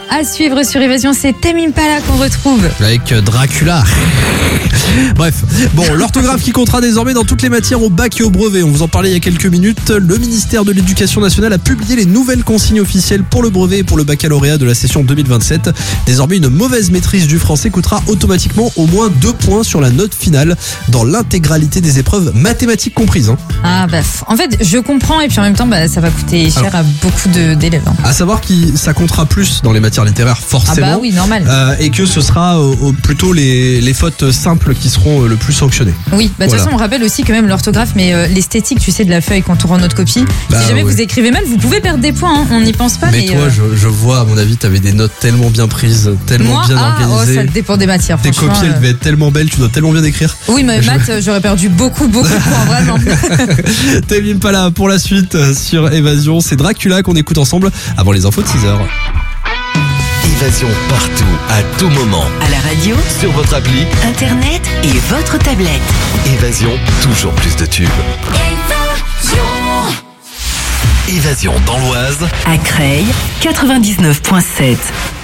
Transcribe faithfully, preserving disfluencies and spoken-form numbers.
À suivre sur Évasion, c'est Tame Impala qu'on retrouve. Avec Dracula. Bref, bon, l'orthographe qui comptera désormais dans toutes les matières au bac et au brevet. On vous en parlait il y a quelques minutes. Le ministère de l'Éducation nationale a publié les nouvelles consignes officielles pour le brevet et pour le baccalauréat de la session deux mille vingt-sept. Désormais, une mauvaise maîtrise du français coûtera automatiquement au moins deux points sur la note finale dans l'intégralité des épreuves mathématiques comprises. Hein. Ah bah, en fait, je comprends et puis en même temps, bah, ça va coûter cher Alors, à beaucoup de, d'élèves. Hein. À savoir que ça comptera plus dans les matières littéraires, forcément. Ah bah oui, normal. Euh, et que ce sera euh, plutôt les, les fautes simples qui seront euh, le plus sanctionnées. Oui, bah de toute voilà. façon, on rappelle aussi quand même l'orthographe, mais euh, l'esthétique, tu sais, de la feuille quand on rend notre copie. Bah, si jamais ouais. vous écrivez mal, vous pouvez perdre des points, hein, on n'y pense pas. Mais, mais toi, euh... je, je vois, à mon avis, t'avais des notes tellement bien prises, tellement Moi, bien ah, organisées. Oh, ça dépend des matières. Tes copies, elles euh... devaient être tellement belles, tu dois tellement bien écrire. Oui, mais je... maths, j'aurais perdu beaucoup, beaucoup de points, vraiment. Tame Impala pour la suite sur Évasion. C'est Dracula qu'on écoute ensemble avant les infos de six heures. Évasion partout, à tout moment. À la radio, sur votre appli, internet et votre tablette. Évasion, toujours plus de tubes. Évasion. Évasion dans l'Oise. À Creil, quatre-vingt-dix-neuf virgule sept.